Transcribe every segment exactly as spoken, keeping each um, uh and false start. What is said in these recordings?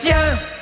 Tiens!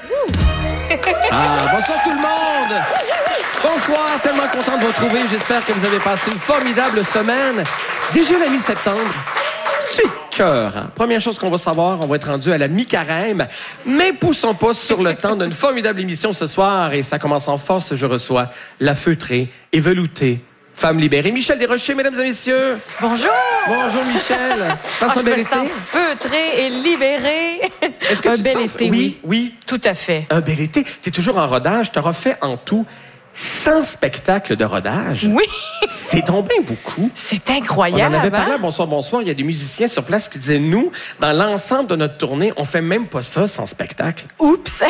Ah, bonsoir tout le monde! Bonsoir, tellement content de vous retrouver. J'espère que vous avez passé une formidable semaine. Déjà la mi-septembre. C'est cœur, hein? Première chose qu'on va savoir, on va être rendu à la mi-carême. Mais poussons pas sur le temps d'une formidable émission ce soir. Et ça commence en force. Je reçois la feutrée et veloutée femme libérée, Michel Desrochers, mesdames et messieurs. Bonjour. Bonjour, Michel. Passe oh, un bel je me été. sens feutrée et libérée. Est-ce que un tu bel sens... été, oui, oui. Oui. Tout à fait. Un bel été. Tu es toujours en rodage. Tu auras fait en tout cent spectacles de rodage. Oui. C'est donc bien beaucoup. C'est incroyable. On en avait parlé hein? à Bonsoir, bonsoir. Il y a des musiciens sur place qui disaient, nous, dans l'ensemble de notre tournée, on fait même pas ça sans spectacle. Oups.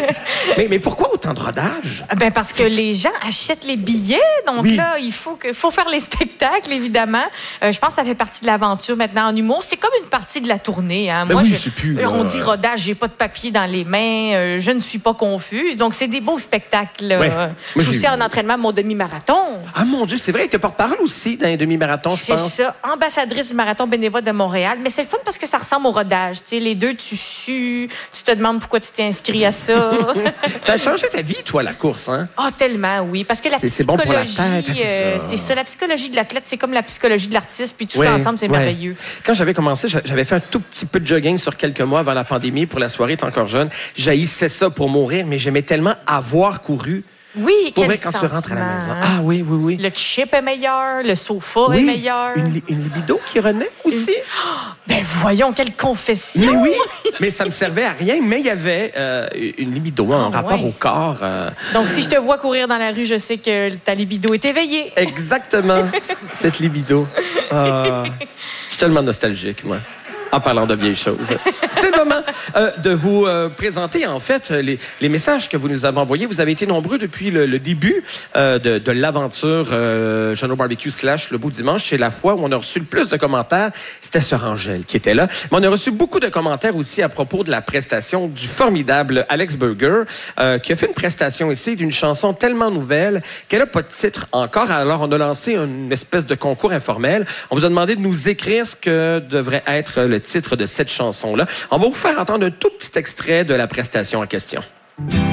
mais, mais pourquoi autant de rodage? Ben parce que les gens achètent les billets. Donc oui. là, il faut, que, faut faire les spectacles, évidemment. Euh, je pense que ça fait partie de l'aventure maintenant en humour. C'est comme une partie de la tournée. Hein. Ben Moi, oui, je, c'est plus, on euh... dit rodage, j'ai pas de papier dans les mains, euh, je ne suis pas confuse. Donc, c'est des beaux spectacles. Ouais. Euh, Moi, je suis j'ai... aussi en entraînement mon demi-marathon. Ah mon Dieu, c'est vrai, tu es porte-parole aussi dans les demi-marathons, je pense. C'est ça, ambassadrice du marathon bénévole de Montréal. Mais c'est le fun parce que ça ressemble au rodage. Tu sais, les deux, tu sues, tu te demandes pourquoi tu t'es inscrit à ça. Ça a changé ta vie, toi, la course, hein? Ah, oh, tellement, oui. Parce que la c'est, psychologie, c'est bon pour la tête, c'est, euh, ça. c'est ça. La psychologie de l'athlète, c'est comme la psychologie de l'artiste. Puis tout ouais, ça ensemble, c'est ouais. merveilleux. Quand j'avais commencé, j'avais fait un tout petit peu de jogging sur quelques mois avant la pandémie pour la soirée, t'es encore jeune. J'haïssais ça pour mourir, mais j'aimais tellement avoir couru. Oui, pour quel vrai, quand sentiment, tu rentres à la maison. Hein? Ah oui, oui, oui. Le chip est meilleur, le sofa oui, est meilleur. Une, une libido qui renaît aussi. Une... Oh, ben voyons, quelle confession! Mais oui, mais ça me servait à rien, mais il y avait euh, une libido en oh, rapport ouais. au corps. Euh... Donc, si je te vois courir dans la rue, je sais que ta libido est éveillée. Exactement, cette libido. Euh, je suis tellement nostalgique, moi. En parlant de vieilles choses. C'est le moment euh, de vous euh, présenter, en fait, les, les messages que vous nous avez envoyés. Vous avez été nombreux depuis le, le début euh, de, de l'aventure euh, Jeannot Barbecue slash Le Beau Dimanche. C'est la fois où on a reçu le plus de commentaires. C'était Sœur Angèle qui était là. Mais on a reçu beaucoup de commentaires aussi à propos de la prestation du formidable Alex Burger, euh, qui a fait une prestation ici d'une chanson tellement nouvelle qu'elle n'a pas de titre encore. Alors, on a lancé une espèce de concours informel. On vous a demandé de nous écrire ce que devrait être le titre de cette chanson-là. On va vous faire entendre un tout petit extrait de la prestation en question.